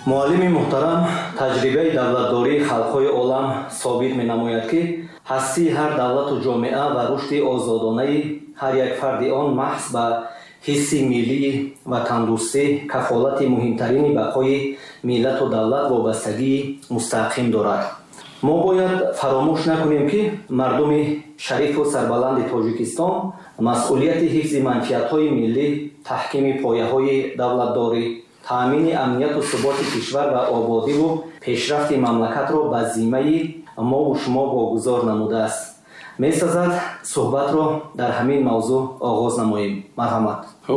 муаллими муҳтарам, таҷрибаи давлатдории халқҳои олам собит менамояд, ки ҳастии ҳар давлату ҷомеа ва рушди озодонаи ҳар як фарди он маҳз ба ҳисси миллӣ ва тандурустӣ кафолати муҳимтарини бақои миллату давлат вобастагии мустаҳким дорад. мо бояд фаромӯш накунем, ки мардуми шарифу сарбаланди Тоҷикистон масъулияти ҳифзи манфиатҳои миллӣ, таҳкими пояҳои давлатдорӣ, таъмини амнияту суботи кишвар ва ободиву пешрафти мамлакатро ба зиммаи мову шумо вогузор намудааст. месазад суҳбатро дар ҳамин мавзӯъ оғоз намоем. марҳамат.